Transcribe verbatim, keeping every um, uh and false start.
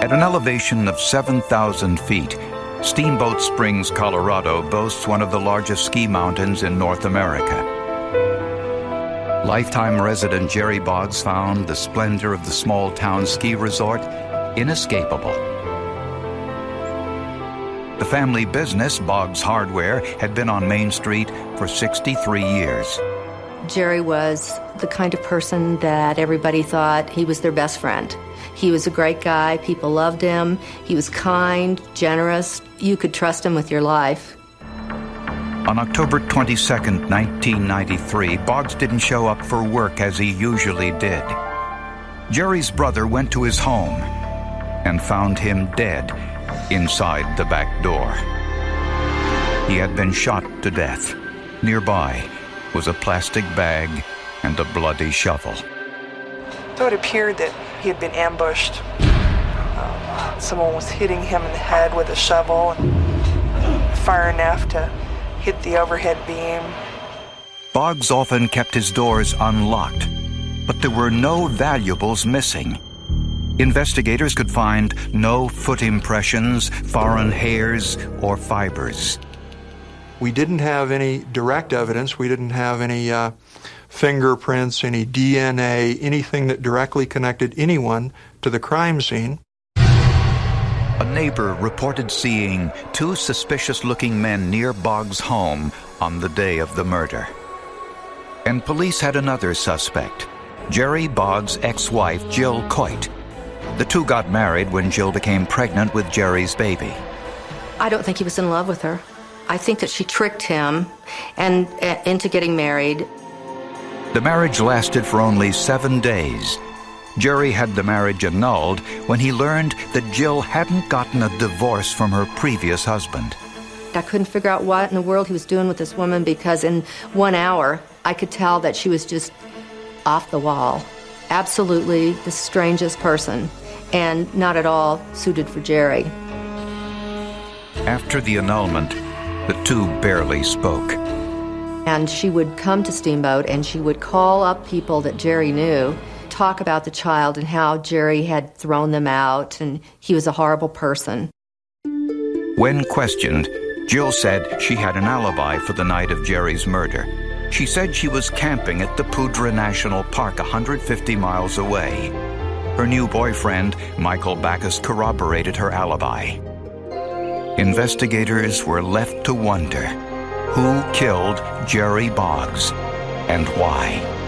At an elevation of seven thousand feet, Steamboat Springs, Colorado boasts one of the largest ski mountains in North America. Lifetime resident Jerry Boggs found the splendor of the small-town ski resort inescapable. The family business, Boggs Hardware, had been on Main Street for sixty-three years. Jerry was the kind of person that everybody thought he was their best friend. He was a great guy. People loved him. He was kind, generous. You could trust him with your life. On October twenty-second, nineteen ninety-three, Boggs didn't show up for work as he usually did. Jerry's brother went to his home and found him dead inside the back door. He had been shot to death. Nearby was a plastic bag and a bloody shovel. So it appeared that he had been ambushed. Um, someone was hitting him in the head with a shovel and far enough to hit the overhead beam. Boggs often kept his doors unlocked, but there were no valuables missing. Investigators could find no foot impressions, foreign hairs, or fibers. We didn't have any direct evidence. We didn't have any uh, fingerprints, any D N A, anything that directly connected anyone to the crime scene. A neighbor reported seeing two suspicious-looking men near Boggs' home on the day of the murder. And police had another suspect, Jerry Boggs' ex-wife, Jill Coit. The two got married when Jill became pregnant with Jerry's baby. I don't think he was in love with her. I think that she tricked him and uh, into getting married. The marriage lasted for only seven days. Jerry had the marriage annulled when he learned that Jill hadn't gotten a divorce from her previous husband. I couldn't figure out what in the world he was doing with this woman, because in one hour I could tell that she was just off the wall. Absolutely the strangest person, and not at all suited for Jerry. After the annulment, the two barely spoke. And she would come to Steamboat and she would call up people that Jerry knew, talk about the child and how Jerry had thrown them out and he was a horrible person. When questioned, Jill said she had an alibi for the night of Jerry's murder. She said she was camping at the Poudre National Park one hundred fifty miles away. Her new boyfriend, Michael Backus, corroborated her alibi. Investigators were left to wonder who killed Jerry Boggs and why.